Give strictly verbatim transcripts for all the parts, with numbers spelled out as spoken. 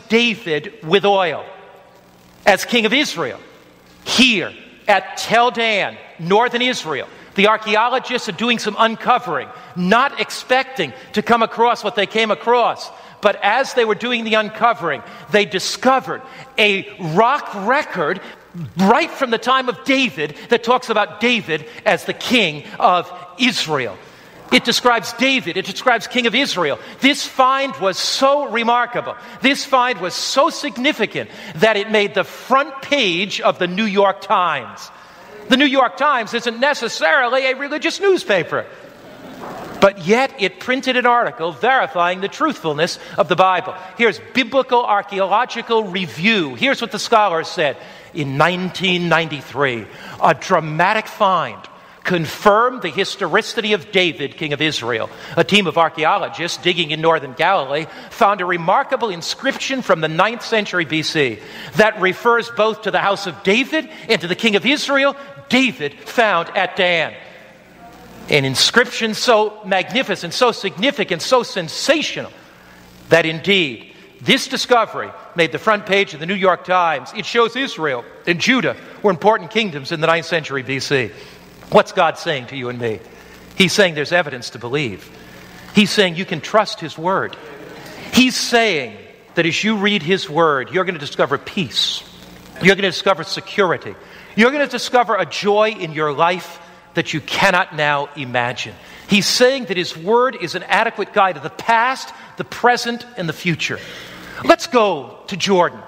David with oil as king of Israel. Here at Tel Dan, northern Israel, the archaeologists are doing some uncovering, not expecting to come across what they came across. But as they were doing the uncovering, they discovered a rock record right from the time of David that talks about David as the king of Israel. It describes David. It describes king of Israel. This find was so remarkable. This find was so significant that it made the front page of the New York Times. The New York Times isn't necessarily a religious newspaper, but yet it printed an article verifying the truthfulness of the Bible. Here's Biblical Archaeological Review. Here's what the scholars said. In nineteen ninety-three, a dramatic find confirmed the historicity of David, king of Israel. A team of archaeologists digging in northern Galilee found a remarkable inscription from the ninth century B C that refers both to the house of David and to the king of Israel, David found at Dan. An inscription so magnificent, so significant, so sensational that indeed this discovery made the front page of the New York Times. It shows Israel and Judah were important kingdoms in the ninth century B C. What's God saying to you and me? He's saying there's evidence to believe. He's saying you can trust His Word. He's saying that as you read His Word, you're going to discover peace. You're going to discover security. You're going to discover a joy in your life that you cannot now imagine. He's saying that His Word is an adequate guide of the past, the present, and the future. Let's go to Jordan.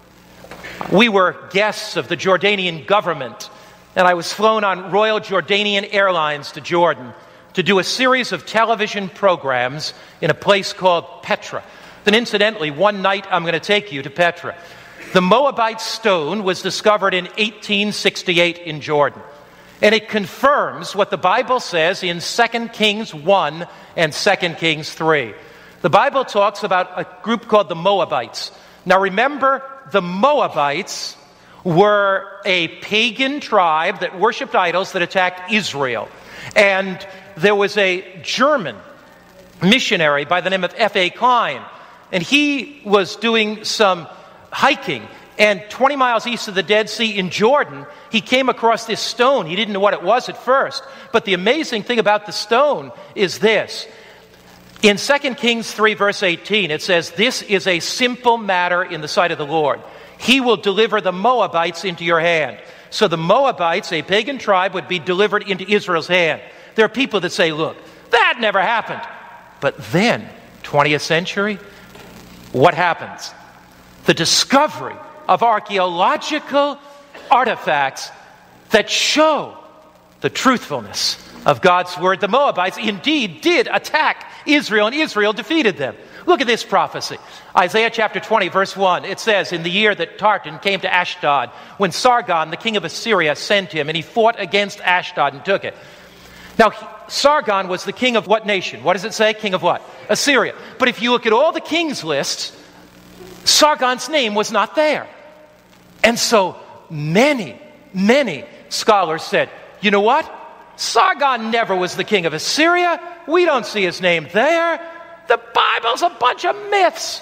We were guests of the Jordanian government, and I was flown on Royal Jordanian Airlines to Jordan to do a series of television programs in a place called Petra. And incidentally, one night I'm going to take you to Petra. The Moabite stone was discovered in eighteen sixty-eight in Jordan. And it confirms what the Bible says in Second Kings one and Second Kings three. The Bible talks about a group called the Moabites. Now remember, the Moabites were a pagan tribe that worshipped idols that attacked Israel. And there was a German missionary by the name of F A Klein. And he was doing some hiking. And twenty miles east of the Dead Sea in Jordan, he came across this stone. He didn't know what it was at first. But the amazing thing about the stone is this. In Second Kings three, verse eighteen, it says, "This is a simple matter in the sight of the Lord. He will deliver the Moabites into your hand." So the Moabites, a pagan tribe, would be delivered into Israel's hand. There are people that say, look, that never happened. But then, twentieth century, what happens? The discovery of archaeological artifacts that show the truthfulness of God's word. The Moabites indeed did attack Israel, and Israel defeated them. Look at this prophecy. Isaiah chapter twenty, verse one. It says, "In the year that Tartan came to Ashdod, when Sargon, the king of Assyria, sent him, and he fought against Ashdod and took it." Now, Sargon was the king of what nation? What does it say? King of what? Assyria. But if you look at all the kings lists, Sargon's name was not there. And so many, many scholars said, you know what? Sargon never was the king of Assyria. We don't see his name there. The Bible's a bunch of myths.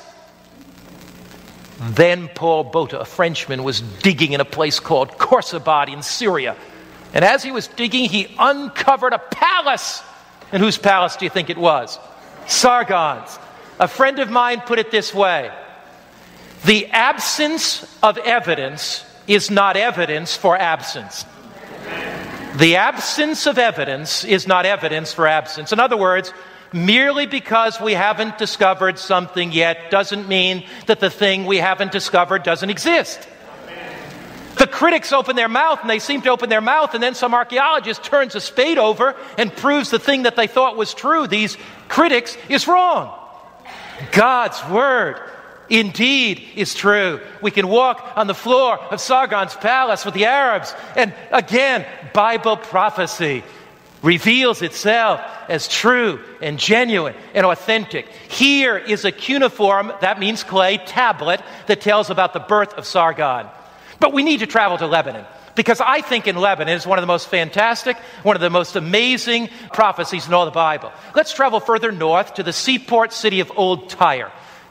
Then Paul Botta, a Frenchman, was digging in a place called Khorsabad in Syria. And as he was digging, he uncovered a palace. And whose palace do you think it was? Sargon's. A friend of mine put it this way: the absence of evidence is not evidence for absence. The absence of evidence is not evidence for absence. In other words, merely because we haven't discovered something yet doesn't mean that the thing we haven't discovered doesn't exist. The critics open their mouth, and they seem to open their mouth, and then some archaeologist turns a spade over and proves the thing that they thought was true. These critics is wrong. God's word indeed is true. We can walk on the floor of Sargon's palace with the Arabs, and again, Bible prophecy reveals itself as true and genuine and authentic. Here is a cuneiform, that means clay, tablet that tells about the birth of Sargon. But we need to travel to Lebanon, because I think in Lebanon is one of the most fantastic, one of the most amazing prophecies in all the Bible. Let's travel further north to the seaport city of Old Tyre.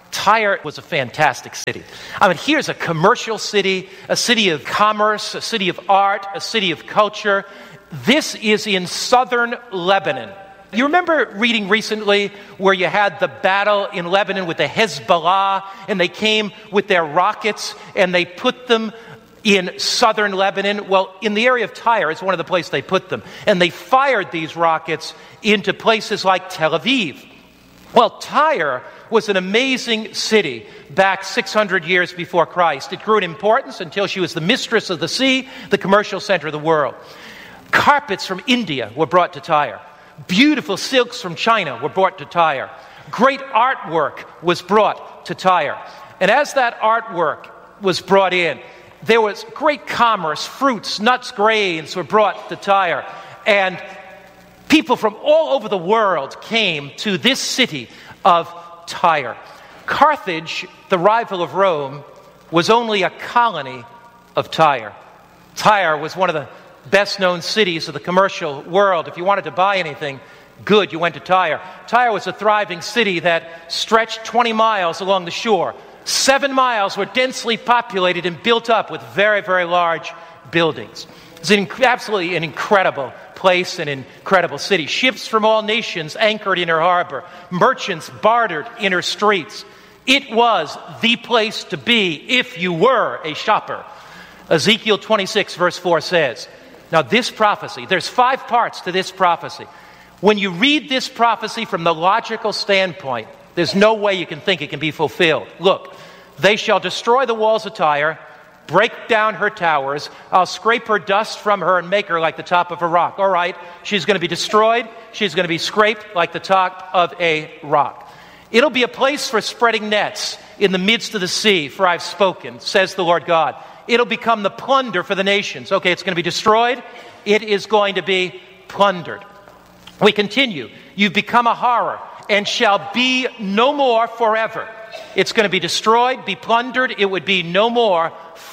Tyre was a fantastic city. I mean, here's a commercial city, a city of commerce, a city of art, a city of culture. This is in southern Lebanon. You remember reading recently where you had the battle in Lebanon with the Hezbollah, and they came with their rockets and they put them in southern Lebanon? Well, in the area of Tyre is one of the places they put them. And they fired these rockets into places like Tel Aviv. Well, Tyre was an amazing city back six hundred years before Christ. It grew in importance until she was the mistress of the sea, the commercial center of the world. Carpets from India were brought to Tyre. Beautiful silks from China were brought to Tyre. Great artwork was brought to Tyre. And as that artwork was brought in, there was great commerce. Fruits, nuts, grains were brought to Tyre. And people from all over the world came to this city of Tyre. Carthage, the rival of Rome, was only a colony of Tyre. Tyre was one of the best-known cities of the commercial world. If you wanted to buy anything good, you went to Tyre. Tyre was a thriving city that stretched twenty miles along the shore. Seven miles were densely populated and built up with very, very large buildings. It's an, absolutely an incredible place, an incredible city. Ships from all nations anchored in her harbor. Merchants bartered in her streets. It was the place to be if you were a shopper. Ezekiel twenty-six verse four says, now this prophecy, there's five parts to this prophecy. When you read this prophecy from the logical standpoint, there's no way you can think it can be fulfilled. Look, they shall destroy the walls of Tyre, break down her towers. I'll scrape her dust from her and make her like the top of a rock. All right, she's going to be destroyed. She's going to be scraped like the top of a rock. It'll be a place for spreading nets in the midst of the sea, for I've spoken, says the Lord God. It'll become the plunder for the nations. Okay, it's going to be destroyed. It is going to be plundered. We continue. You've become a horror and shall be no more forever. It's going to be destroyed, be plundered. It would be no more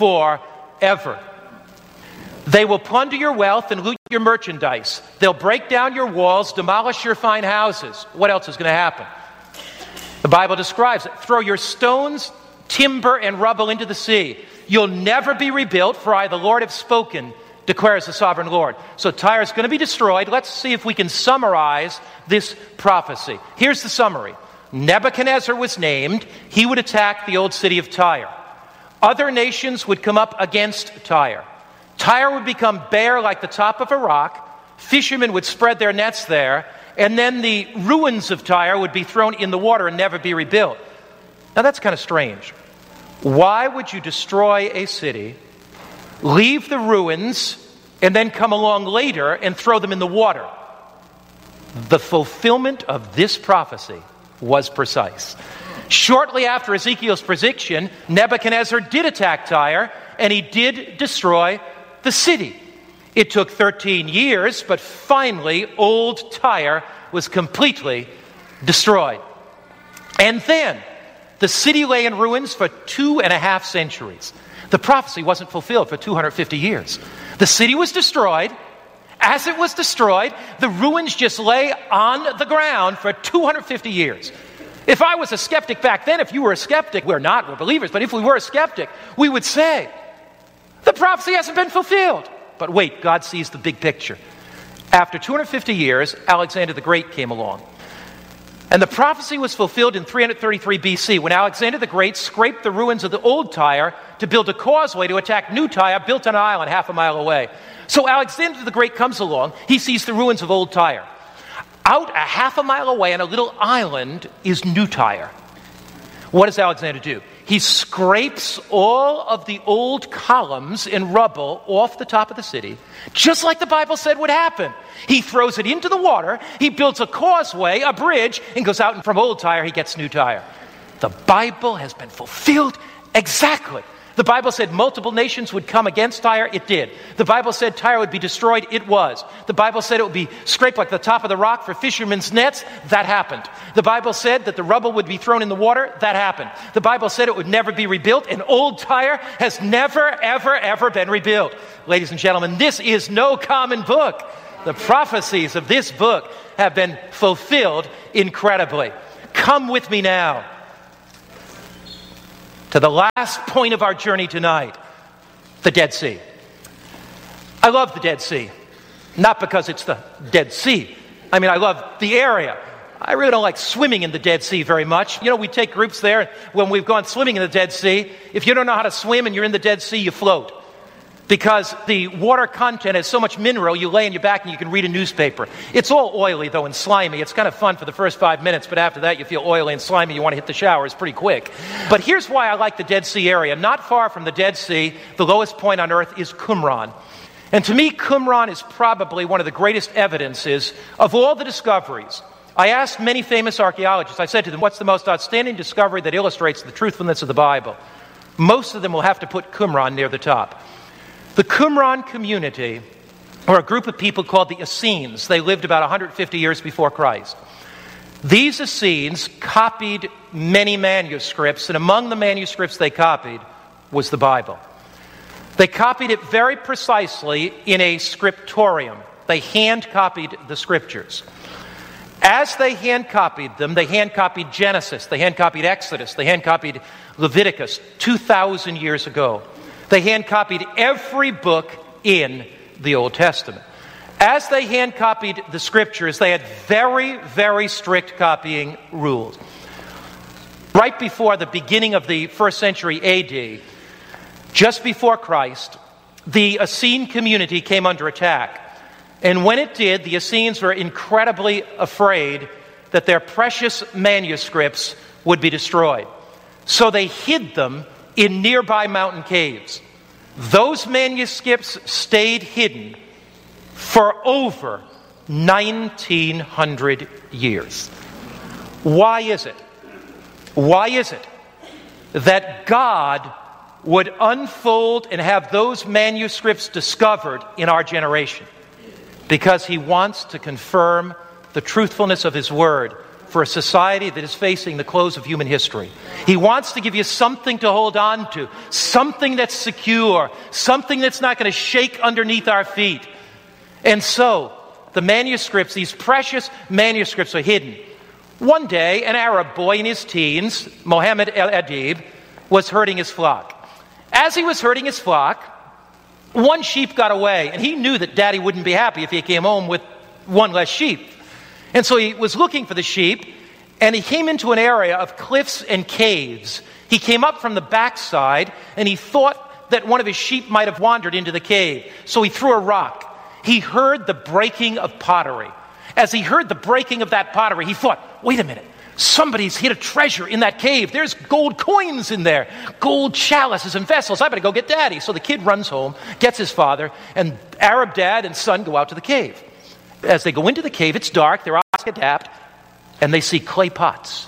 forever. They will plunder your wealth and loot your merchandise. They'll break down your walls, demolish your fine houses. What else is going to happen? The Bible describes it. Throw your stones, timber, and rubble into the sea. You'll never be rebuilt, for I, the Lord, have spoken, declares the sovereign Lord. So Tyre is going to be destroyed. Let's see if we can summarize this prophecy. Here's the summary. Nebuchadnezzar was named. He would attack the old city of Tyre. Other nations would come up against Tyre. Tyre would become bare like the top of a rock. Fishermen would spread their nets there. And then the ruins of Tyre would be thrown in the water and never be rebuilt. Now that's kind of strange. Why would you destroy a city, leave the ruins, and then come along later and throw them in the water? The fulfillment of this prophecy was precise. Shortly after Ezekiel's prediction, Nebuchadnezzar did attack Tyre, and he did destroy the city. It took thirteen years, but finally, old Tyre was completely destroyed. And then, the city lay in ruins for two and a half centuries. The prophecy wasn't fulfilled for two hundred fifty years. The city was destroyed. As it was destroyed, the ruins just lay on the ground for two hundred fifty years. If I was a skeptic back then, if you were a skeptic, we're not, we're believers, but if we were a skeptic, we would say, the prophecy hasn't been fulfilled. But wait, God sees the big picture. After two hundred fifty years, Alexander the Great came along. And the prophecy was fulfilled in three hundred thirty-three B C when Alexander the Great scraped the ruins of the old Tyre to build a causeway to attack new Tyre built on an island half a mile away. So Alexander the Great comes along. He sees the ruins of old Tyre. Out a half a mile away on a little island is new Tyre. What does Alexander do? He scrapes all of the old columns and rubble off the top of the city, just like the Bible said would happen. He throws it into the water, he builds a causeway, a bridge, and goes out, and from old Tyre, he gets new Tyre. The Bible has been fulfilled exactly. The Bible said multiple nations would come against Tyre. It did. The Bible said Tyre would be destroyed. It was. The Bible said it would be scraped like the top of the rock for fishermen's nets. That happened. The Bible said that the rubble would be thrown in the water. That happened. The Bible said it would never be rebuilt. And old Tyre has never, ever, ever been rebuilt. Ladies and gentlemen, this is no common book. The prophecies of this book have been fulfilled incredibly. Come with me now to the last point of our journey tonight, the Dead Sea. I love the Dead Sea, not because it's the Dead Sea. I mean, I love the area. I really don't like swimming in the Dead Sea very much. You know, we take groups there when we've gone swimming in the Dead Sea. If you don't know how to swim and you're in the Dead Sea, you float. Because the water content has so much mineral, you lay on your back and you can read a newspaper. It's all oily, though, and slimy. It's kind of fun for the first five minutes, but after that you feel oily and slimy. You want to hit the showers pretty quick. But here's why I like the Dead Sea area. Not far from the Dead Sea, the lowest point on earth is Qumran. And to me, Qumran is probably one of the greatest evidences of all the discoveries. I asked many famous archaeologists, I said to them, what's the most outstanding discovery that illustrates the truthfulness of the Bible? Most of them will have to put Qumran near the top. The Qumran community, or a group of people called the Essenes, they lived about one hundred fifty years before Christ. These Essenes copied many manuscripts, and among the manuscripts they copied was the Bible. They copied it very precisely in a scriptorium. They hand-copied the scriptures. As they hand-copied them, they hand-copied Genesis, they hand-copied Exodus, they hand-copied Leviticus two thousand years ago. They hand-copied every book in the Old Testament. As they hand-copied the scriptures, they had very, very strict copying rules. Right before the beginning of the first century A D, just before Christ, the Essene community came under attack. And when it did, the Essenes were incredibly afraid that their precious manuscripts would be destroyed. So they hid them in nearby mountain caves. Those manuscripts stayed hidden for over nineteen hundred years. Why is it? Why is it that God would unfold and have those manuscripts discovered in our generation? Because he wants to confirm the truthfulness of his word for a society that is facing the close of human history. He wants to give you something to hold on to, something that's secure, something that's not going to shake underneath our feet. And so, the manuscripts, these precious manuscripts, are hidden. One day, an Arab boy in his teens, Mohammed el-Adib, was herding his flock. As he was herding his flock, one sheep got away, and he knew that Daddy wouldn't be happy if he came home with one less sheep. And so he was looking for the sheep, and he came into an area of cliffs and caves. He came up from the backside, and he thought that one of his sheep might have wandered into the cave. So he threw a rock. He heard the breaking of pottery. As he heard the breaking of that pottery, he thought, wait a minute, somebody's hid a treasure in that cave. There's gold coins in there, gold chalices and vessels. I better go get Daddy. So the kid runs home, gets his father, and Arab dad and son go out to the cave. As they go into the cave, it's dark, their eyes adapt, and they see clay pots.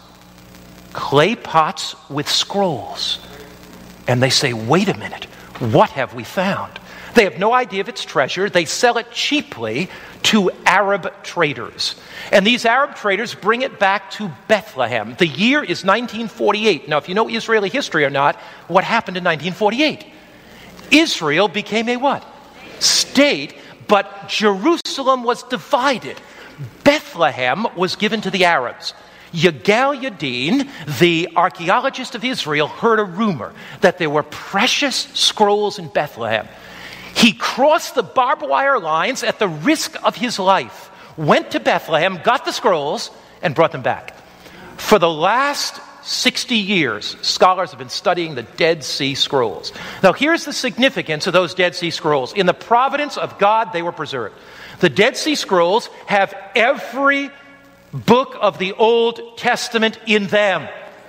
Clay pots with scrolls. And they say, wait a minute, what have we found? They have no idea of its treasure. They sell it cheaply to Arab traders. And these Arab traders bring it back to Bethlehem. The year is nineteen forty-eight. Now, if you know Israeli history or not, what happened in nineteen forty-eight? Israel became a what? State, but Jerusalem was divided. Bethlehem was given to the Arabs. Yigal Yadin, the archaeologist of Israel, heard a rumor that there were precious scrolls in Bethlehem. He crossed the barbed wire lines at the risk of his life, went to Bethlehem, got the scrolls, and brought them back. For the last sixty years, scholars have been studying the Dead Sea Scrolls. Now, here's the significance of those Dead Sea Scrolls. In the providence of God, they were preserved. The Dead Sea Scrolls have every book of the Old Testament in them.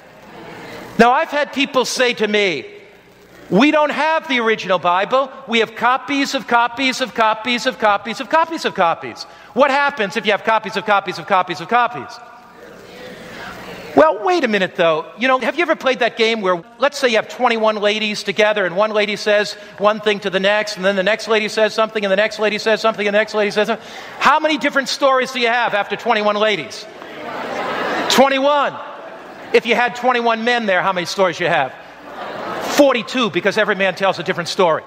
Now, I've had people say to me, we don't have the original Bible. We have copies of copies of copies of copies of copies of copies. What happens if you have copies of copies of copies of copies? Well, wait a minute, though. You know, have you ever played that game where, let's say you have twenty-one ladies together, and one lady says one thing to the next, and then the next lady says something, and the next lady says something, and the next lady says something. How many different stories do you have after twenty-one ladies? twenty-one. If you had twenty-one men there, how many stories do you have? forty-two, because every man tells a different story.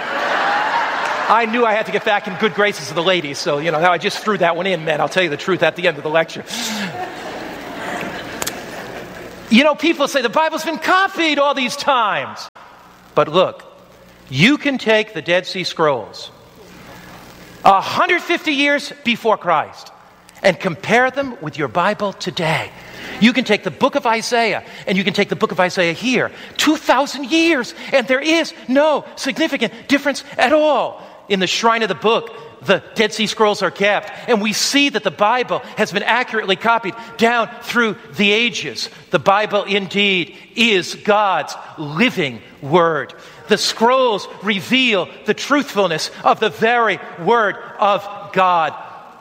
I knew I had to get back in good graces of the ladies, so, you know, I just threw that one in, man. I'll tell you the truth at the end of the lecture. You know, people say the Bible's been copied all these times. But look, you can take the Dead Sea Scrolls one hundred fifty years before Christ and compare them with your Bible today. You can take the book of Isaiah and you can take the book of Isaiah here, two thousand years, and there is no significant difference at all. In the shrine of the book, the Dead Sea Scrolls are kept, and we see that the Bible has been accurately copied down through the ages. The Bible indeed is God's living word. The scrolls reveal the truthfulness of the very word of God.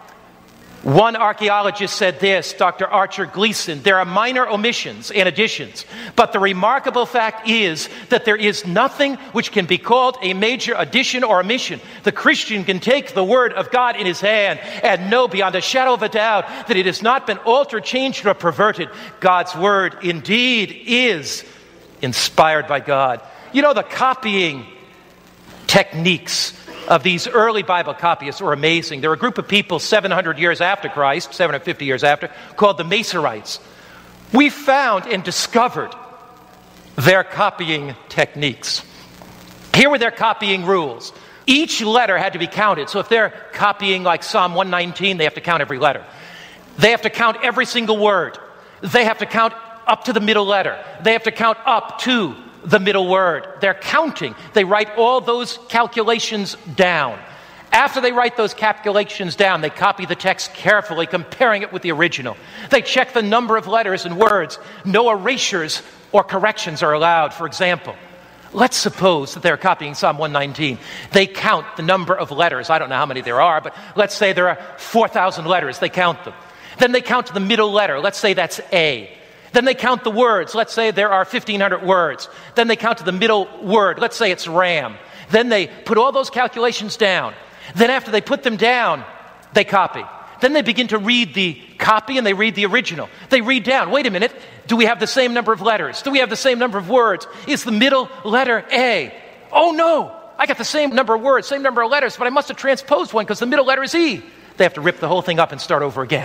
One archaeologist said this, Doctor Archer Gleason, there are minor omissions and additions, but the remarkable fact is that there is nothing which can be called a major addition or omission. The Christian can take the word of God in his hand and know beyond a shadow of a doubt that it has not been altered, changed, or perverted. God's word indeed is inspired by God. You know, the copying techniques of these early Bible copyists were amazing. There were a group of people seven hundred years after Christ, seven hundred fifty years after, called the Masorites. We found and discovered their copying techniques. Here were their copying rules. Each letter had to be counted. So if they're copying like Psalm one nineteen, they have to count every letter. They have to count every single word. They have to count up to the middle letter. They have to count up to the middle word. They're counting. They write all those calculations down. After they write those calculations down, they copy the text carefully, comparing it with the original. They check the number of letters and words. No erasures or corrections are allowed. For example, let's suppose that they're copying Psalm one nineteen. They count the number of letters. I don't know how many there are, but let's say there are four thousand letters. They count them. Then they count the middle letter. Let's say that's A. Then they count the words. Let's say there are fifteen hundred words. Then they count to the middle word. Let's say it's Ram. Then they put all those calculations down. Then after they put them down, they copy. Then they begin to read the copy and they read the original. They read down. Wait a minute. Do we have the same number of letters? Do we have the same number of words? Is the middle letter A? Oh no, I got the same number of words, same number of letters, but I must have transposed one because the middle letter is E. They have to rip the whole thing up and start over again.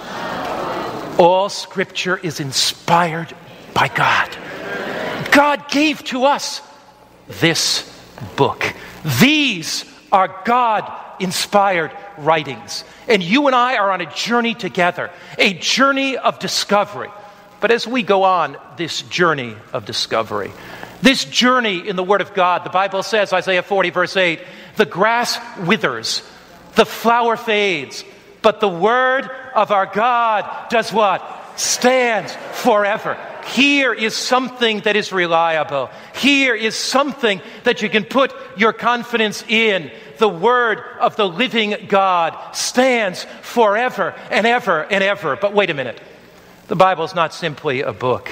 All Scripture is inspired by God. God gave to us this book. These are God-inspired writings. And you and I are on a journey together, a journey of discovery. But as we go on this journey of discovery, this journey in the Word of God, the Bible says, Isaiah forty, verse eight, the grass withers, the flower fades, but the word of our God does what? Stands forever. Here is something that is reliable. Here is something that you can put your confidence in. The word of the living God stands forever and ever and ever. But wait a minute. The Bible is not simply a book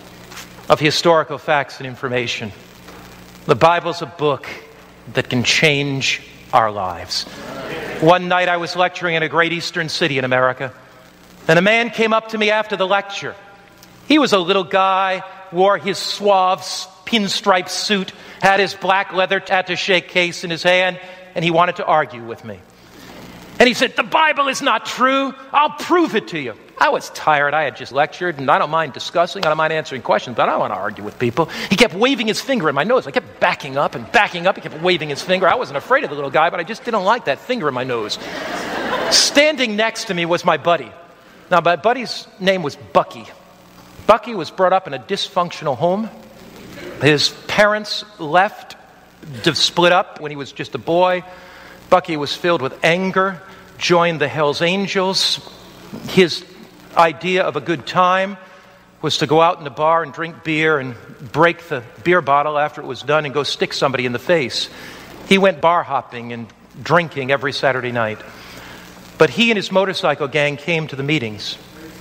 of historical facts and information. The Bible is a book that can change our lives. One night I was lecturing in a great eastern city in America, and a man came up to me after the lecture. He was a little guy, wore his suave pinstripe suit, had his black leather attaché case in his hand, and he wanted to argue with me. And he said, the Bible is not true. I'll prove it to you. I was tired. I had just lectured, and I don't mind discussing. I don't mind answering questions, but I don't want to argue with people. He kept waving his finger in my nose. I kept backing up and backing up. He kept waving his finger. I wasn't afraid of the little guy, but I just didn't like that finger in my nose. Standing next to me was my buddy. Now, my buddy's name was Bucky. Bucky was brought up in a dysfunctional home. His parents left, split up when he was just a boy. Bucky was filled with anger, joined the Hells Angels. His idea of a good time was to go out in the bar and drink beer and break the beer bottle after it was done and go stick somebody in the face. He went bar hopping and drinking every Saturday night. But he and his motorcycle gang came to the meetings.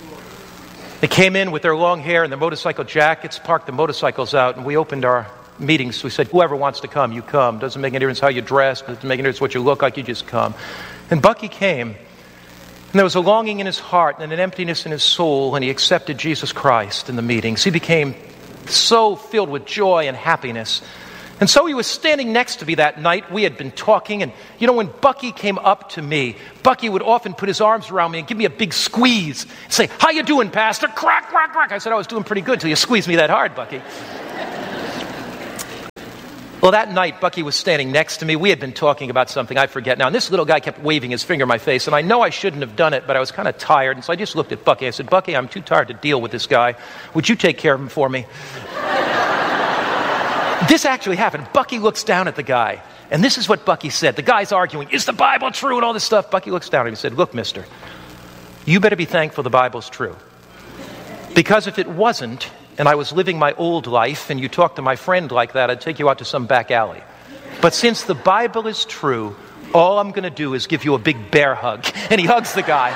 They came in with their long hair and their motorcycle jackets, parked the motorcycles out, and we opened our meetings. We said, whoever wants to come, you come. Doesn't make any difference how you dress. Doesn't make any difference what you look like. You just come. And Bucky came. And there was a longing in his heart and an emptiness in his soul, and he accepted Jesus Christ in the meetings. He became so filled with joy and happiness. And so he was standing next to me that night. We had been talking, and you know, when Bucky came up to me, Bucky would often put his arms around me and give me a big squeeze and say, "How you doing, Pastor?" Crack, crack, crack. I said, "I was doing pretty good until you squeezed me that hard, Bucky." Well, that night, Bucky was standing next to me. We had been talking about something, I forget now, and this little guy kept waving his finger in my face, and I know I shouldn't have done it, but I was kind of tired, and so I just looked at Bucky. I said, "Bucky, I'm too tired to deal with this guy. Would you take care of him for me?" This actually happened. Bucky looks down at the guy, and this is what Bucky said. The guy's arguing, "Is the Bible true?" and all this stuff. Bucky looks down at him and said, "Look, mister, you better be thankful the Bible's true. Because if it wasn't, and I was living my old life, and you talked to my friend like that, I'd take you out to some back alley. But since the Bible is true, all I'm going to do is give you a big bear hug." And he hugs the guy.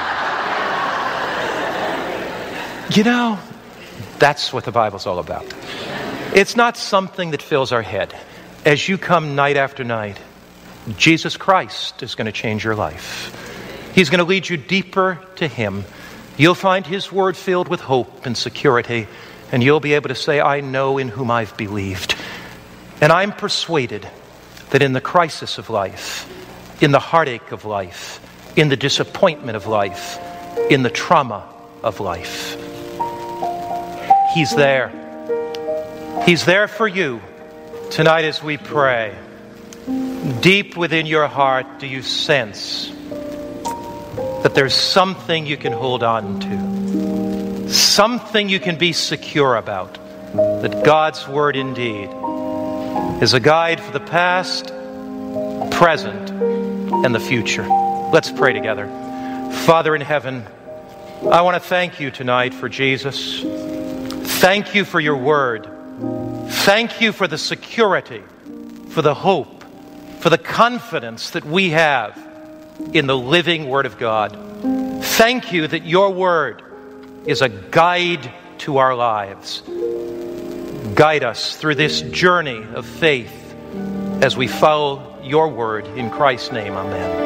You know, that's what the Bible's all about. It's not something that fills our head. As you come night after night, Jesus Christ is going to change your life. He's going to lead you deeper to Him. You'll find His Word filled with hope and security, and you'll be able to say, "I know in whom I've believed." And I'm persuaded that in the crisis of life, in the heartache of life, in the disappointment of life, in the trauma of life, He's there. He's there for you tonight as we pray. Deep within your heart, do you sense that there's something you can hold on to? Something you can be secure about? That God's Word indeed is a guide for the past, present, and the future. Let's pray together. Father in heaven, I want to thank you tonight for Jesus. Thank you for your Word. Thank you for the security, for the hope, for the confidence that we have in the living Word of God. Thank you that your Word is a guide to our lives. Guide us through this journey of faith as we follow your Word. In Christ's name, amen.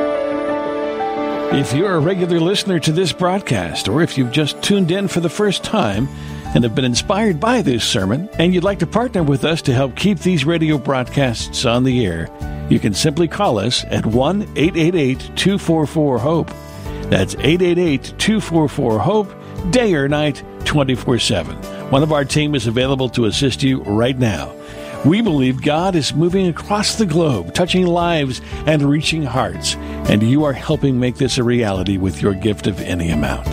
If you're a regular listener to this broadcast, or if you've just tuned in for the first time and have been inspired by this sermon, and you'd like to partner with us to help keep these radio broadcasts on the air, you can simply call us at one eight eight eight, two four four, HOPE. That's eight eight eight, two four four, HOPE, day or night, twenty-four seven. One of our team is available to assist you right now. We believe God is moving across the globe, touching lives and reaching hearts, and you are helping make this a reality with your gift of any amount.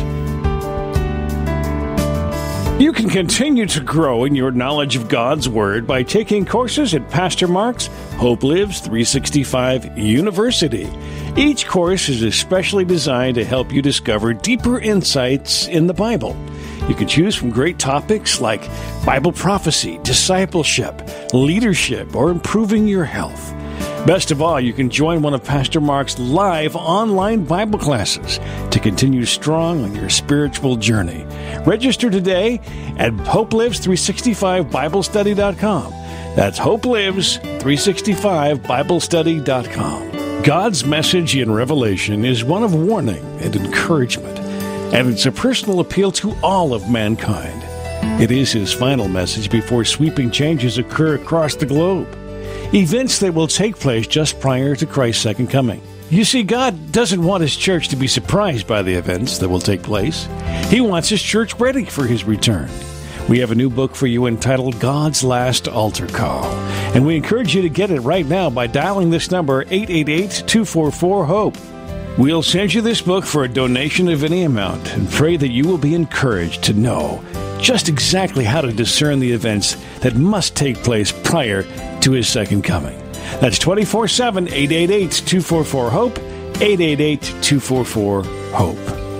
You can continue to grow in your knowledge of God's Word by taking courses at Pastor Mark's Hope Lives three sixty-five University. Each course is especially designed to help you discover deeper insights in the Bible. You can choose from great topics like Bible prophecy, discipleship, leadership, or improving your health. Best of all, you can join one of Pastor Mark's live online Bible classes to continue strong on your spiritual journey. Register today at hope lives three sixty-five bible study dot com. That's hope lives three sixty-five bible study dot com. God's message in Revelation is one of warning and encouragement, and it's a personal appeal to all of mankind. It is His final message before sweeping changes occur across the globe. Events that will take place just prior to Christ's second coming. You see, God doesn't want His church to be surprised by the events that will take place. He wants His church ready for His return. We have a new book for you entitled God's Last Altar Call, and we encourage you to get it right now by dialing this number, eight eight eight, two four four, HOPE. We'll send you this book for a donation of any amount and pray that you will be encouraged to know just exactly how to discern the events that must take place prior to His second coming. That's twenty-four seven, eight eight eight, two four four, HOPE, eight eight eight, two four four, HOPE.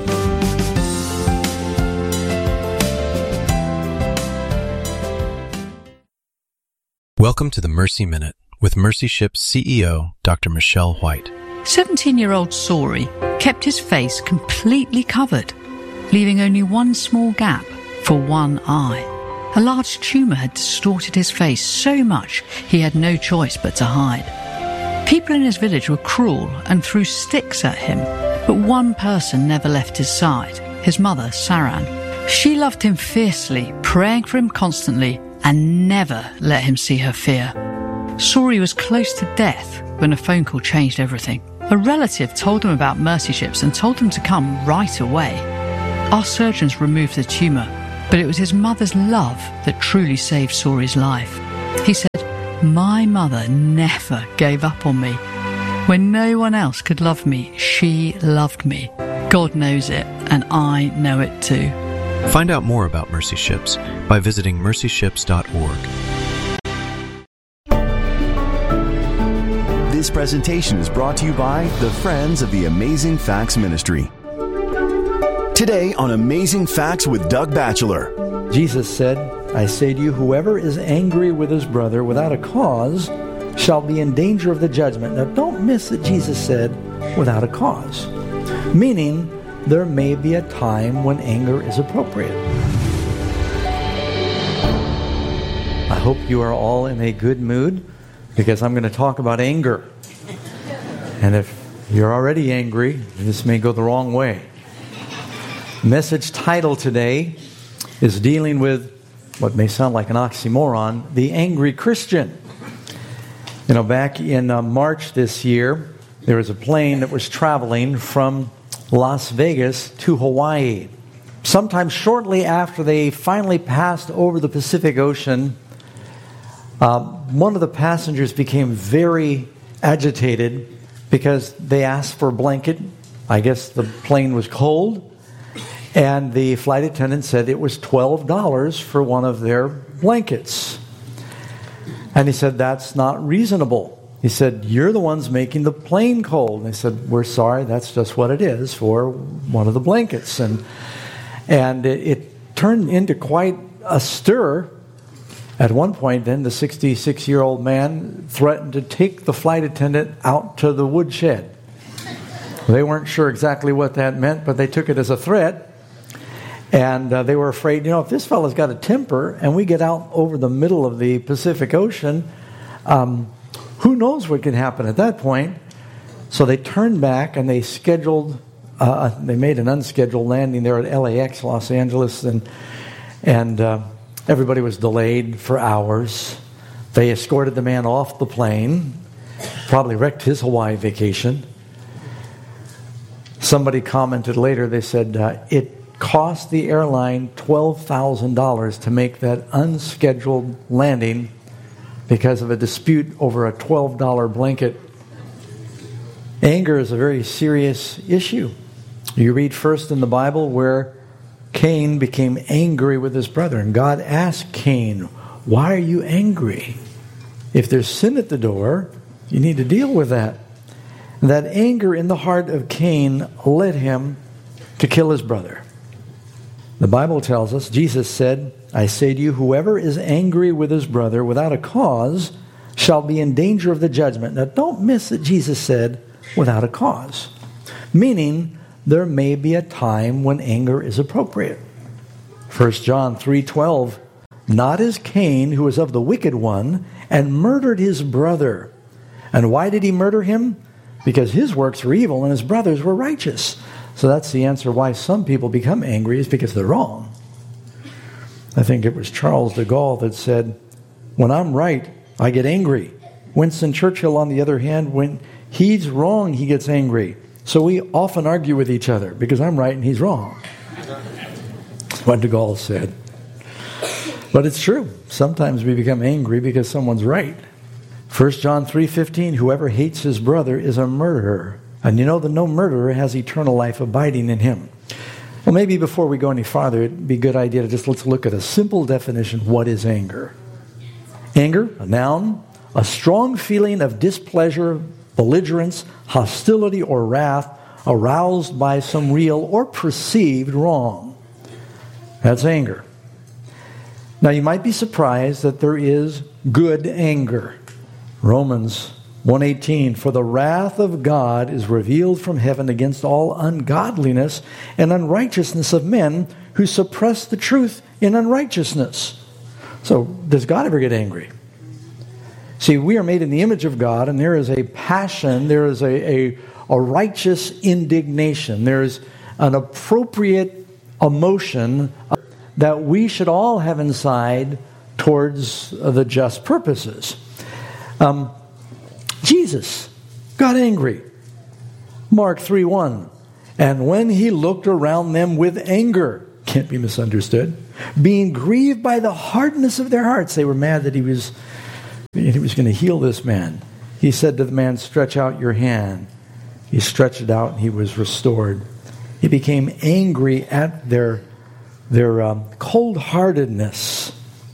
Welcome to the Mercy Minute with Mercy Ship's C E O, Doctor Michelle White. seventeen-year-old Sori kept his face completely covered, leaving only one small gap for one eye. A large tumour had distorted his face so much he had no choice but to hide. People in his village were cruel and threw sticks at him, but one person never left his side, his mother, Saran. She loved him fiercely, praying for him constantly and never let him see her fear. Sori was close to death when a phone call changed everything. A relative told them about Mercy Ships and told them to come right away. Our surgeons removed the tumour, but it was his mother's love that truly saved Sori's life. He said, "My mother never gave up on me. When no one else could love me, she loved me. God knows it, and I know it too." Find out more about Mercy Ships by visiting mercy ships dot org. This presentation is brought to you by the Friends of the Amazing Facts Ministry. Today on Amazing Facts with Doug Batchelor. Jesus said, "I say to you, whoever is angry with his brother without a cause shall be in danger of the judgment." Now don't miss that Jesus said, without a cause. Meaning, there may be a time when anger is appropriate. I hope you are all in a good mood, because I'm going to talk about anger. And if you're already angry, this may go the wrong way. Message title today is dealing with what may sound like an oxymoron, the angry Christian. You know, back in uh, March this year, there was a plane that was traveling from Las Vegas to Hawaii. Sometime shortly after they finally passed over the Pacific Ocean, uh, one of the passengers became very agitated because they asked for a blanket. I guess the plane was cold. And the flight attendant said it was twelve dollars for one of their blankets. And he said, "That's not reasonable." He said, "You're the ones making the plane cold." And they said, "We're sorry, that's just what it is for one of the blankets." And and it, it turned into quite a stir. At one point, then, the sixty-six-year-old man threatened to take the flight attendant out to the woodshed. They weren't sure exactly what that meant, but they took it as a threat. And uh, they were afraid, you know, if this fellow's got a temper and we get out over the middle of the Pacific Ocean, um, who knows what could happen at that point. So they turned back and they scheduled, uh, they made an unscheduled landing there at L A X, Los Angeles, and and uh, everybody was delayed for hours. They escorted the man off the plane, probably wrecked his Hawaii vacation. Somebody commented later, they said, uh, it cost the airline twelve thousand dollars to make that unscheduled landing because of a dispute over a twelve dollars blanket. Anger is a very serious issue. You read first in the Bible where Cain became angry with his brother, and God asked Cain, "Why are you angry? If there's sin at the door, you need to deal with that." And that anger in the heart of Cain led him to kill his brother. The Bible tells us, Jesus said, "I say to you, whoever is angry with his brother without a cause shall be in danger of the judgment." Now don't miss that Jesus said, without a cause. Meaning, there may be a time when anger is appropriate. First John three twelve, "Not as Cain, who was of the wicked one, and murdered his brother." And why did he murder him? Because his works were evil and his brothers were righteous. So that's the answer why some people become angry, is because they're wrong. I think it was Charles de Gaulle that said, "When I'm right, I get angry." Winston Churchill, on the other hand, when he's wrong, he gets angry. So we often argue with each other because I'm right and he's wrong. What de Gaulle said. But it's true. Sometimes we become angry because someone's right. First John three fifteen, "Whoever hates his brother is a murderer. And you know that no murderer has eternal life abiding in him." Well, maybe before we go any farther, it'd be a good idea to just let's look at a simple definition. What is anger? Anger, a noun, a strong feeling of displeasure, belligerence, hostility, or wrath aroused by some real or perceived wrong. That's anger. Now, you might be surprised that there is good anger. Romans one eighteen, "For the wrath of God is revealed from heaven against all ungodliness and unrighteousness of men who suppress the truth in unrighteousness." So, does God ever get angry? See, we are made in the image of God, and there is a passion, there is a, a, a righteous indignation, there is an appropriate emotion that we should all have inside towards the just purposes. Um, Jesus got angry. Mark three one. And when he looked around them with anger, can't be misunderstood, being grieved by the hardness of their hearts, they were mad that he was, he was going to heal this man. He said to the man, stretch out your hand. He stretched it out and he was restored. He became angry at their, their um, cold-heartedness.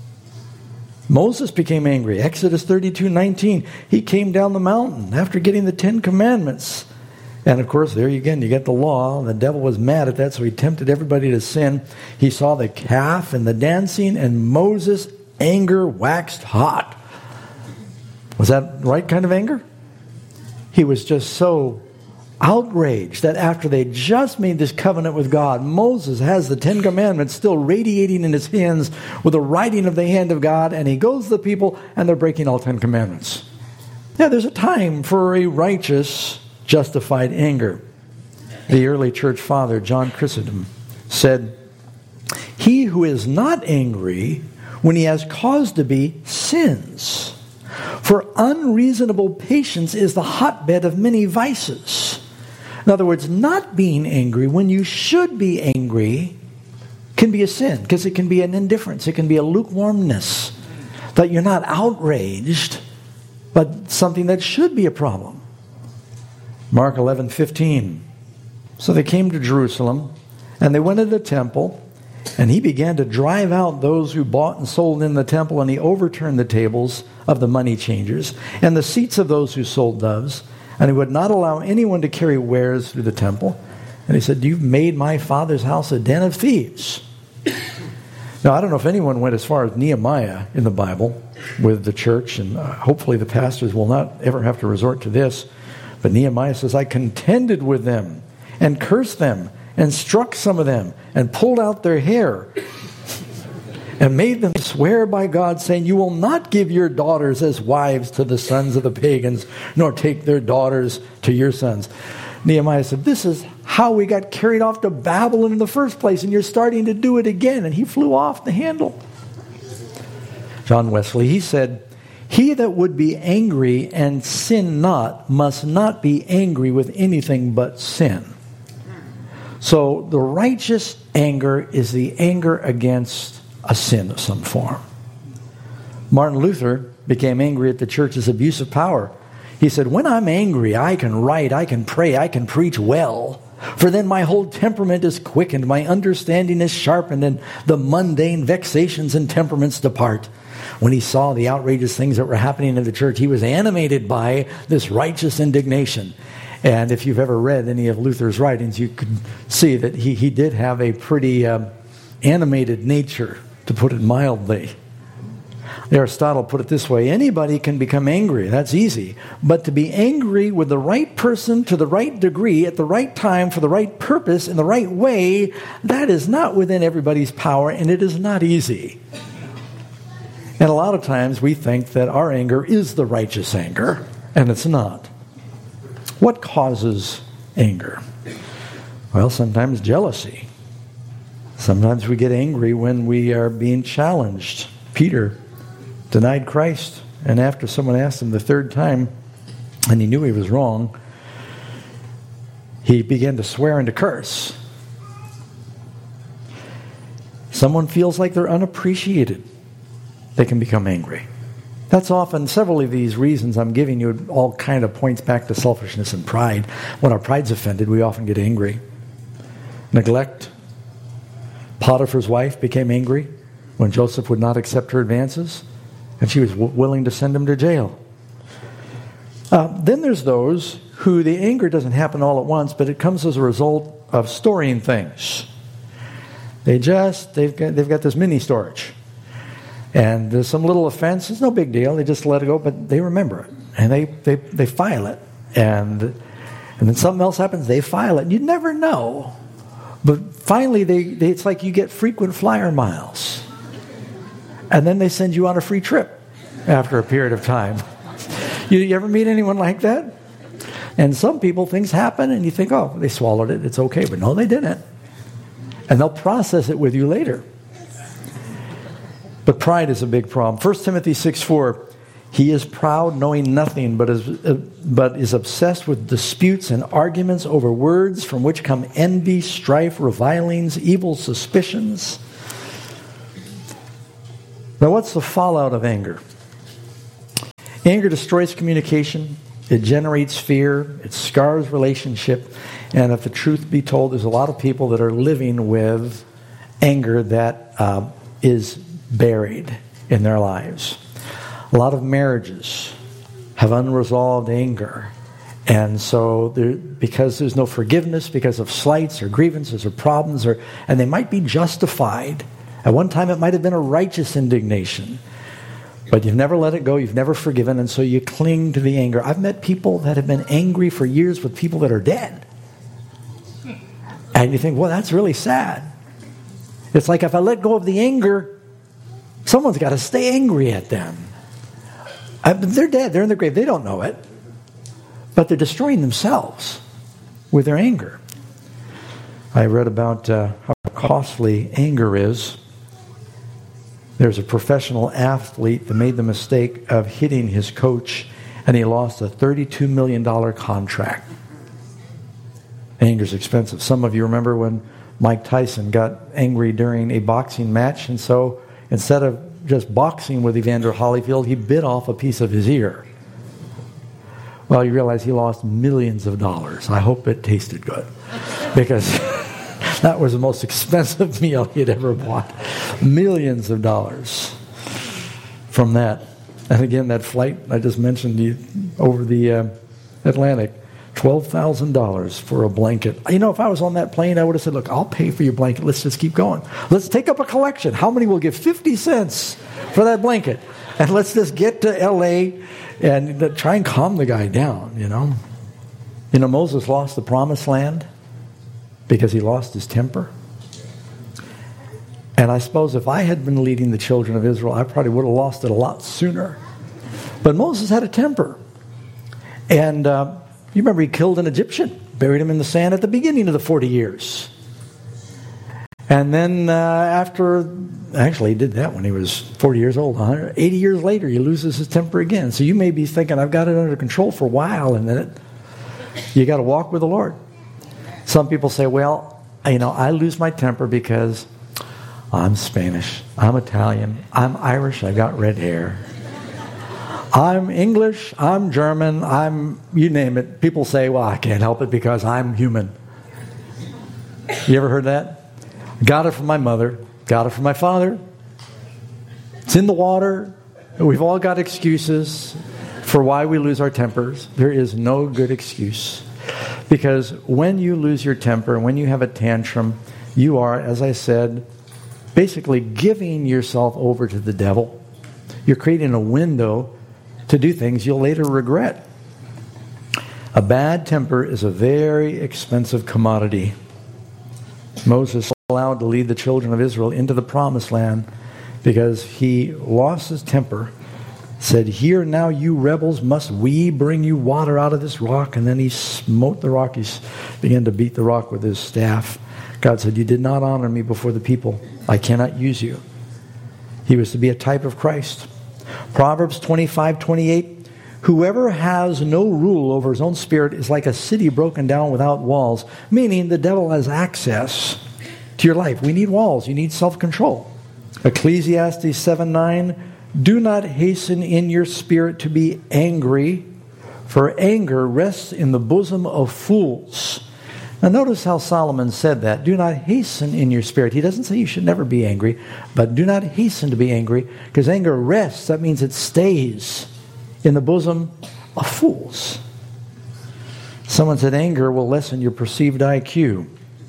Moses became angry. Exodus thirty-two nineteen. He came down the mountain after getting the Ten Commandments. And of course, there again, you get the law. The devil was mad at that, so he tempted everybody to sin. He saw the calf and the dancing, and Moses' anger waxed hot. Was that the right kind of anger? He was just so outraged that after they just made this covenant with God, Moses has the Ten Commandments still radiating in his hands with the writing of the hand of God, and he goes to the people, and they're breaking all Ten Commandments. Yeah, there's a time for a righteous, justified anger. The early church father, John Chrysostom, said, he who is not angry when he has cause to be sins. For unreasonable patience is the hotbed of many vices. In other words, not being angry when you should be angry can be a sin, because it can be an indifference. It can be a lukewarmness, that you're not outraged, but something that should be a problem. Mark eleven fifteen. So they came to Jerusalem, and they went to the temple, and he began to drive out those who bought and sold in the temple, and he overturned the tables of the money changers and the seats of those who sold doves, and he would not allow anyone to carry wares through the temple. And he said, you've made my father's house a den of thieves. Now, I don't know if anyone went as far as Nehemiah in the Bible with the church, and uh, hopefully the pastors will not ever have to resort to this. But Nehemiah says, I contended with them and cursed them and struck some of them and pulled out their hair and made them swear by God, saying, you will not give your daughters as wives to the sons of the pagans, nor take their daughters to your sons. Nehemiah said, this is how we got carried off to Babylon in the first place, and you're starting to do it again. And he flew off the handle. John Wesley, he said, he that would be angry and sin not must not be angry with anything but sin. So the righteous anger is the anger against a sin of some form. Martin Luther became angry at the church's abuse of power. He said, when I'm angry, I can write, I can pray, I can preach well. For then my whole temperament is quickened, my understanding is sharpened, and the mundane vexations and temperaments depart. When he saw the outrageous things that were happening in the church, he was animated by this righteous indignation. And if you've ever read any of Luther's writings, you could see that he, he did have a pretty uh, animated nature, to put it mildly. Aristotle put it this way, anybody can become angry, that's easy. But to be angry with the right person to the right degree, at the right time, for the right purpose, in the right way, that is not within everybody's power, and it is not easy. And a lot of times we think that our anger is the righteous anger, and it's not. What causes anger? Well, sometimes jealousy. Sometimes we get angry when we are being challenged. Peter denied Christ, and after someone asked him the third time, and he knew he was wrong, he began to swear and to curse. Someone feels like they're unappreciated. They can become angry. That's often, several of these reasons I'm giving you all kind of points back to selfishness and pride. When our pride's offended, we often get angry. Neglect. Potiphar's wife became angry when Joseph would not accept her advances, and she was w- willing to send him to jail. Uh, then there's those who the anger doesn't happen all at once, but it comes as a result of storing things. They just, they've got, they've got this mini storage. And there's some little offense. It's no big deal. They just let it go, but they remember it. And they, they, they file it. And, and then something else happens, they file it. And you never know. But finally, they, they it's like you get frequent flyer miles. And then they send you on a free trip after a period of time. You, you ever meet anyone like that? And some people, things happen, and you think, oh, they swallowed it. It's okay. But no, they didn't. And they'll process it with you later. But pride is a big problem. First Timothy six four, he is proud, knowing nothing, but is, uh, but is obsessed with disputes and arguments over words from which come envy, strife, revilings, evil suspicions. Now, what's the fallout of anger? Anger destroys communication. It generates fear. It scars relationship. And if the truth be told, there's a lot of people that are living with anger that uh, is buried in their lives. A lot of marriages have unresolved anger. And so there, because there's no forgiveness, because of slights or grievances or problems, or and they might be justified. At one time it might have been a righteous indignation. But you've never let it go, you've never forgiven, and so you cling to the anger. I've met people that have been angry for years with people that are dead. And you think, well, that's really sad. It's like if I let go of the anger, someone's got to stay angry at them. I, they're dead. They're in the grave. They don't know it. But they're destroying themselves with their anger. I read about uh, how costly anger is. There's a professional athlete that made the mistake of hitting his coach, and he lost a thirty-two million dollars contract. Anger's expensive. Some of you remember when Mike Tyson got angry during a boxing match, and so instead of just boxing with Evander Holyfield, he bit off a piece of his ear. Well, you realize he lost millions of dollars. I hope it tasted good, because that was the most expensive meal he'd ever bought. Millions of dollars from that. And again, that flight I just mentioned you, over the uh, Atlantic, twelve thousand dollars for a blanket. You know, if I was on that plane, I would have said, look, I'll pay for your blanket. Let's just keep going. Let's take up a collection. How many will give fifty cents for that blanket? And let's just get to L A and try and calm the guy down, you know. You know, Moses lost the promised land because he lost his temper. And I suppose if I had been leading the children of Israel, I probably would have lost it a lot sooner. But Moses had a temper. And uh, you remember he killed an Egyptian, buried him in the sand at the beginning of the forty years. And then uh, after, actually he did that when he was forty years old. one hundred eighty years later, he loses his temper again. So you may be thinking, I've got it under control for a while, and then it, you got to walk with the Lord. Some people say, well, you know, I lose my temper because I'm Spanish, I'm Italian, I'm Irish, I've got red hair. I'm English, I'm German, I'm, you name it. People say, well, I can't help it because I'm human. You ever heard that? Got it from my mother, got it from my father. It's in the water. We've all got excuses for why we lose our tempers. There is no good excuse. Because when you lose your temper, when you have a tantrum, you are, as I said, basically giving yourself over to the devil. You're creating a window to do things you'll later regret. A bad temper is a very expensive commodity. Moses was allowed to lead the children of Israel into the promised land because he lost his temper, said, "Here now, you rebels, must we bring you water out of this rock?" And then he smote the rock. He began to beat the rock with his staff. God said, "You did not honor me before the people. I cannot use you." He was to be a type of Christ. Proverbs twenty-five twenty-eight, whoever has no rule over his own spirit is like a city broken down without walls, meaning the devil has access to your life. We need walls. You need self-control. Ecclesiastes seven nine, do not hasten in your spirit to be angry, for anger rests in the bosom of fools. Now notice how Solomon said that. Do not hasten in your spirit. He doesn't say you should never be angry, but do not hasten to be angry, because anger rests. That means it stays in the bosom of fools. Someone said anger will lessen your perceived I Q.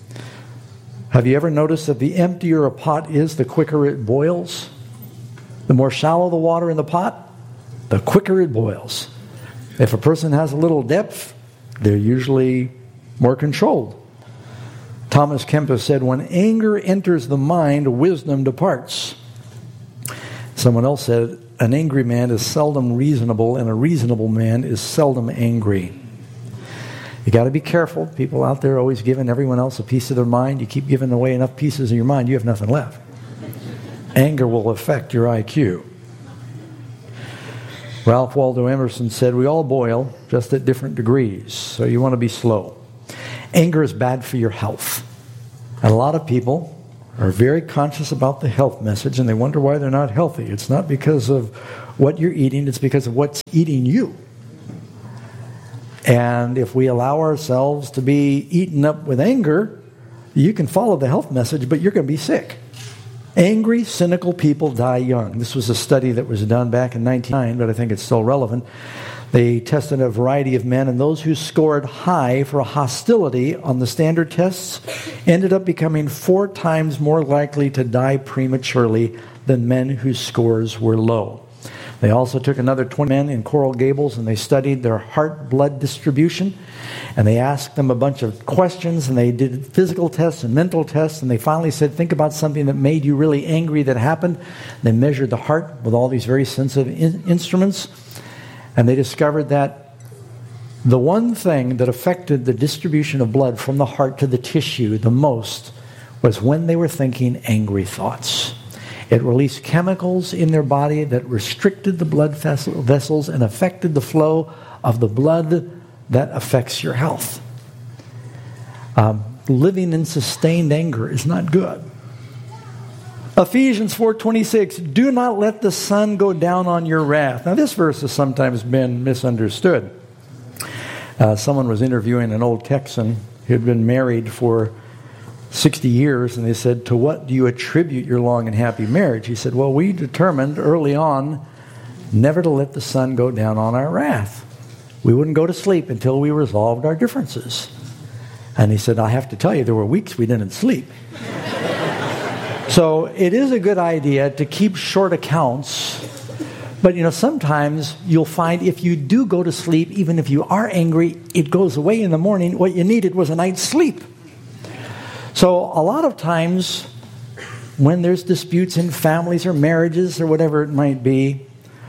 Have you ever noticed that the emptier a pot is, the quicker it boils? The more shallow the water in the pot, the quicker it boils. If a person has a little depth, they're usually more controlled. Thomas Kempis said, when anger enters the mind, wisdom departs. Someone else said, an angry man is seldom reasonable, and a reasonable man is seldom angry. You got to be careful. People out there always giving everyone else a piece of their mind. You keep giving away enough pieces of your mind, you have nothing left. Anger will affect your I Q. Ralph Waldo Emerson said, we all boil, just at different degrees, so you want to be slow. Anger is bad for your health. And a lot of people are very conscious about the health message, and they wonder why they're not healthy. It's not because of what you're eating, it's because of what's eating you. And if we allow ourselves to be eaten up with anger, you can follow the health message, but you're going to be sick. Angry, cynical people die young. This was a study that was done back in nineteen oh nine, but I think it's still relevant. They tested a variety of men, and those who scored high for hostility on the standard tests ended up becoming four times more likely to die prematurely than men whose scores were low. They also took another twenty men in Coral Gables, and they studied their heart-blood distribution. And they asked them a bunch of questions, and they did physical tests and mental tests, and they finally said, think about something that made you really angry that happened. They measured the heart with all these very sensitive in- instruments, and they discovered that the one thing that affected the distribution of blood from the heart to the tissue the most was when they were thinking angry thoughts. It released chemicals in their body that restricted the blood vessels and affected the flow of the blood that affects your health. Um, living in sustained anger is not good. Ephesians four twenty-six, do not let the sun go down on your wrath. Now this verse has sometimes been misunderstood. Uh, someone was interviewing an old Texan who had been married for sixty years, and they said, to what do you attribute your long and happy marriage? He said, well, we determined early on never to let the sun go down on our wrath. We wouldn't go to sleep until we resolved our differences. And he said, I have to tell you, there were weeks we didn't sleep. So it is a good idea to keep short accounts. But, you know, sometimes you'll find if you do go to sleep, even if you are angry, it goes away in the morning. What you needed was a night's sleep. So a lot of times when there's disputes in families or marriages or whatever it might be,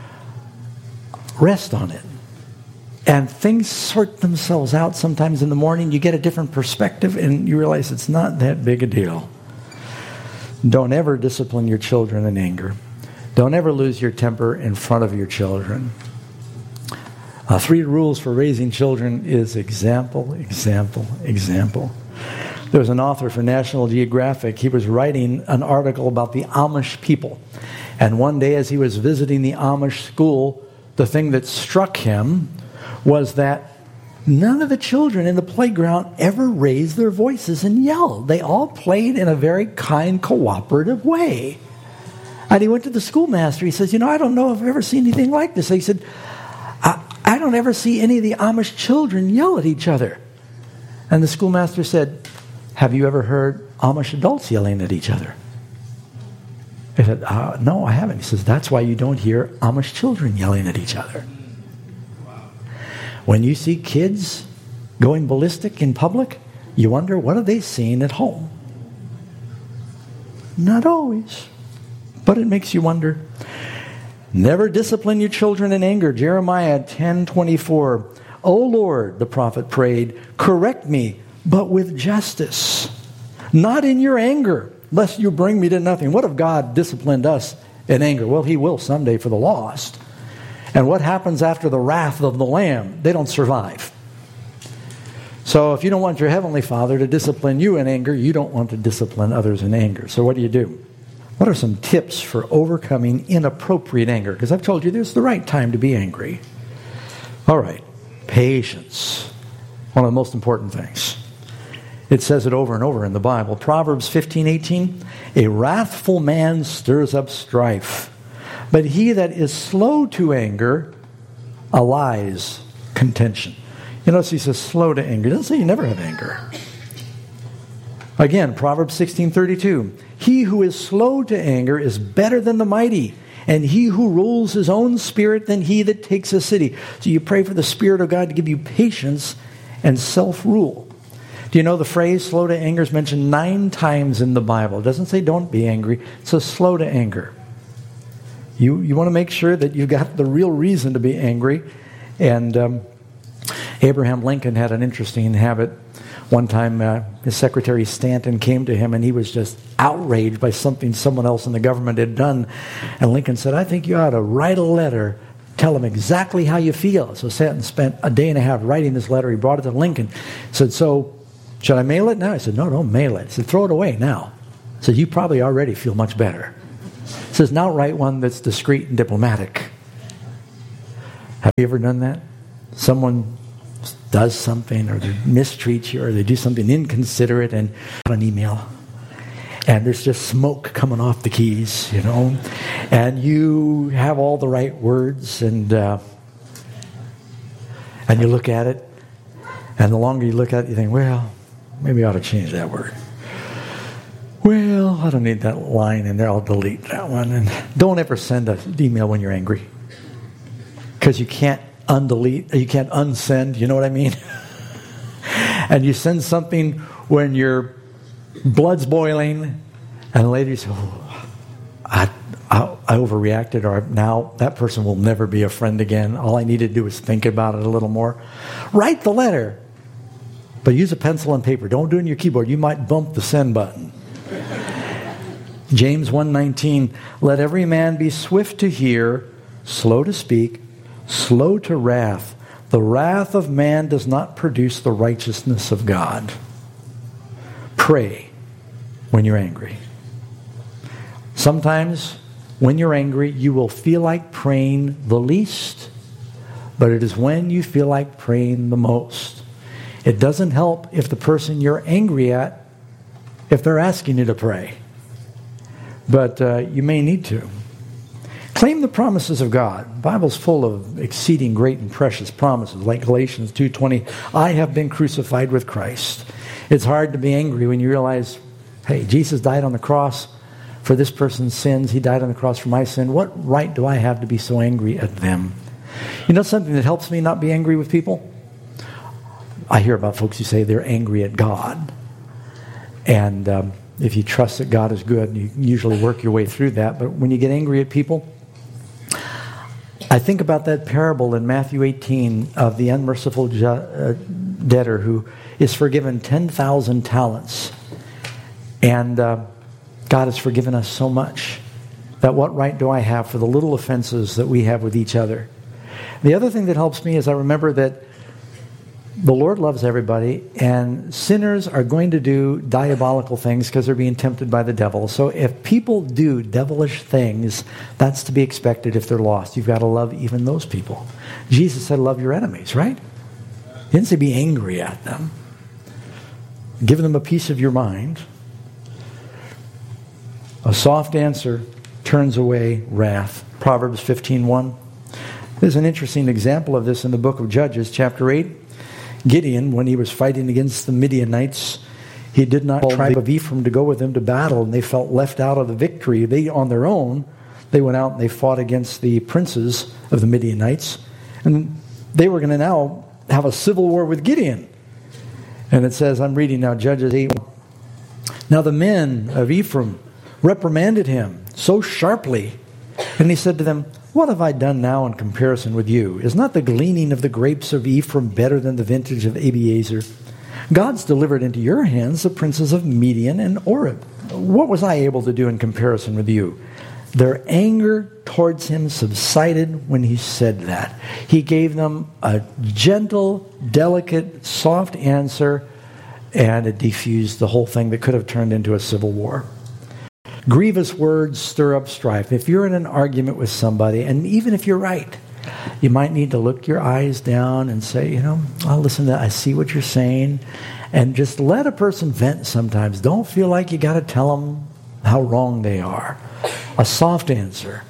rest on it. And things sort themselves out sometimes in the morning. You get a different perspective and you realize it's not that big a deal. Don't ever discipline your children in anger. Don't ever lose your temper in front of your children. Uh, three rules for raising children is example, example, example. There was an author for National Geographic. He was writing an article about the Amish people. And one day as he was visiting the Amish school, the thing that struck him was that none of the children in the playground ever raised their voices and yelled. They all played in a very kind, cooperative way. And he went to the schoolmaster. He says, you know, I don't know if I've ever seen anything like this. He said, I, I don't ever see any of the Amish children yell at each other. And the schoolmaster said, have you ever heard Amish adults yelling at each other? He said, uh, no, I haven't. He says, that's why you don't hear Amish children yelling at each other. When you see kids going ballistic in public, you wonder, what are they seeing at home? Not always, but it makes you wonder. Never discipline your children in anger. Jeremiah ten twenty-four. O Lord, the prophet prayed, correct me, but with justice, not in your anger, lest you bring me to nothing. What if God disciplined us in anger? Well, he will someday for the lost. And what happens after the wrath of the Lamb? They don't survive. So if you don't want your Heavenly Father to discipline you in anger, you don't want to discipline others in anger. So what do you do? What are some tips for overcoming inappropriate anger? Because I've told you there's the right time to be angry. All right. Patience. One of the most important things. It says it over and over in the Bible. Proverbs fifteen eighteen. A wrathful man stirs up strife, but he that is slow to anger allies contention. You notice he says slow to anger. It doesn't say you never have anger. Again, Proverbs sixteen thirty-two. He who is slow to anger is better than the mighty, and he who rules his own spirit than he that takes a city. So you pray for the Spirit of God to give you patience and self-rule. Do you know the phrase slow to anger is mentioned nine times in the Bible? It doesn't say don't be angry. It says slow to anger. You, you want to make sure that you've got the real reason to be angry. And um, Abraham Lincoln had an interesting habit. One time, uh, his secretary Stanton came to him, and he was just outraged by something someone else in the government had done. And Lincoln said, I think you ought to write a letter, tell him exactly how you feel. So Stanton spent a day and a half writing this letter. He brought it to Lincoln. He said, so, should I mail it now? He said, no, don't mail it. He said, throw it away now. He said, you probably already feel much better. He says, now write one that's discreet and diplomatic. Have you ever done that? Someone does something, or they mistreat you, or they do something inconsiderate, and an email, and there's just smoke coming off the keys, you know, and you have all the right words, and uh, and you look at it, and the longer you look at it, you think, well, maybe I ought to change that word. Well, I don't need that line in there. I'll delete that one. And don't ever send an email when you're angry, because you can't undelete, you can't unsend, you know what I mean? And you send something when your blood's boiling, and later you say, oh, I, I, I overreacted, or now that person will never be a friend again. All I need to do is think about it a little more. Write the letter, but use a pencil and paper. Don't do it on your keyboard. You might bump the send button. James one nineteen, let every man be swift to hear, slow to speak, slow to wrath. The wrath of man does not produce the righteousness of God. Pray when you're angry. Sometimes when you're angry, you will feel like praying the least, but it is when you feel like praying the most. It doesn't help if the person you're angry at, if they're asking you to pray. But uh, you may need to. Claim the promises of God. The Bible's full of exceeding great and precious promises, like Galatians two twenty. I have been crucified with Christ. It's hard to be angry when you realize, hey, Jesus died on the cross for this person's sins. He died on the cross for my sin. What right do I have to be so angry at them? You know something that helps me not be angry with people? I hear about folks who say they're angry at God. And um, if you trust that God is good, you usually work your way through that. But when you get angry at people, I think about that parable in Matthew eighteen of the unmerciful ju- uh, debtor who is forgiven ten thousand talents. And uh, God has forgiven us so much that what right do I have for the little offenses that we have with each other? The other thing that helps me is I remember that the Lord loves everybody, and sinners are going to do diabolical things because they're being tempted by the devil. So if people do devilish things, that's to be expected if they're lost. You've got to love even those people. Jesus said, love your enemies, right? He didn't say be angry at them. Give them a piece of your mind. A soft answer turns away wrath. Proverbs fifteen one. There's an interesting example of this in the book of Judges, chapter eight. Gideon, when he was fighting against the Midianites, he did not call the tribe of Ephraim to go with him to battle, and they felt left out of the victory. They, on their own, they went out and they fought against the princes of the Midianites, and they were going to now have a civil war with Gideon. And it says, I'm reading now Judges eight. Now the men of Ephraim reprimanded him so sharply, and he said to them, what have I done now in comparison with you? Is not the gleaning of the grapes of Ephraim better than the vintage of Abiezer? God's delivered into your hands the princes of Midian and Oreb. What was I able to do in comparison with you? Their anger towards him subsided when he said that. He gave them a gentle, delicate, soft answer, and it defused the whole thing that could have turned into a civil war. Grievous words stir up strife. If you're in an argument with somebody, and even if you're right, you might need to look your eyes down and say, you know, I'll listen to that. I see what you're saying. And just let a person vent sometimes. Don't feel like you got to tell them how wrong they are. A soft answer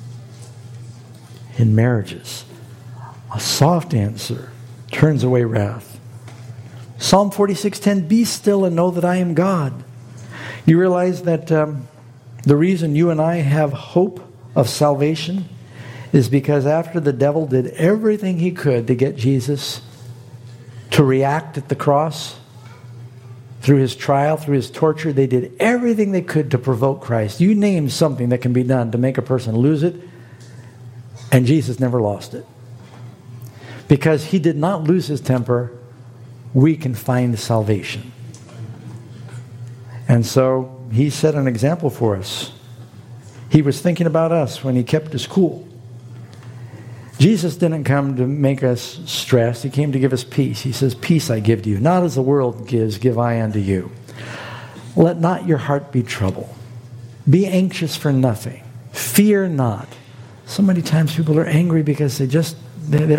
in marriages. A soft answer turns away wrath. Psalm forty-six ten, be still and know that I am God. You realize that um, the reason you and I have hope of salvation is because after the devil did everything he could to get Jesus to react at the cross, through his trial, through his torture, they did everything they could to provoke Christ. You name something that can be done to make a person lose it, and Jesus never lost it. Because he did not lose his temper we can find salvation. And so he set an example for us. He was thinking about us when he kept us cool. Jesus didn't come to make us stressed. He came to give us peace. He says, peace I give to you. Not as the world gives, give I unto you. Let not your heart be troubled. Be anxious for nothing. Fear not. So many times people are angry because they just, they, they